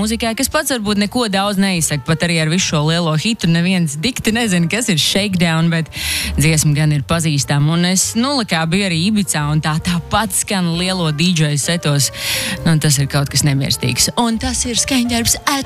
mūzikai, kas pats varbūt neko daudz neizsaka, pat arī ar visu šo lielo hitu. Neviens dikti nezina, kas ir Shakedown, bet dziesma gan ir pazīstama. Un es nulikā biju arī Ibicā, un tāpat skan lielo DJ setos. Nu, tas ir kaut kas nemirstīgs. Un tas ir skaņdarbs